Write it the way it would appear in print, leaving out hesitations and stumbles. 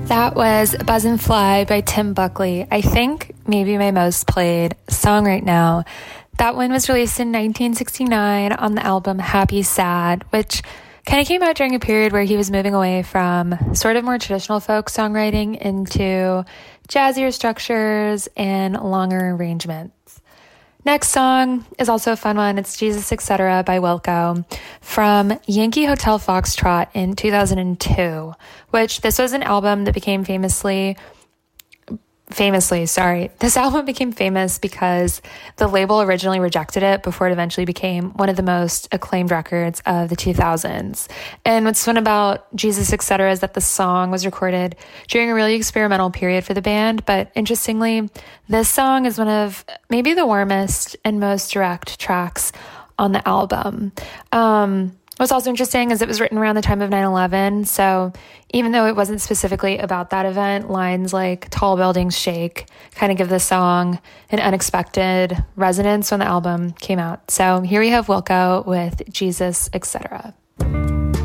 That was Buzz and Fly by Tim Buckley. I think maybe my most played song right now. That one was released in 1969 on the album Happy Sad, which kind of came out during a period where he was moving away from sort of more traditional folk songwriting into jazzier structures and longer arrangements. Next song is also a fun one. It's Jesus Etc. by Wilco from Yankee Hotel Foxtrot in 2002, which this was an album that became this album became famous because the label originally rejected it before it eventually became one of the most acclaimed records of the 2000s. And what's fun about Jesus Etc. is that the song was recorded during a really experimental period for the band, but interestingly, this song is one of maybe the warmest and most direct tracks on the album. What's also interesting is it was written around the time of 9/11, so even though it wasn't specifically about that event, lines like "Tall buildings shake" kind of give the song an unexpected resonance when the album came out. So here we have Wilco with Jesus Etc.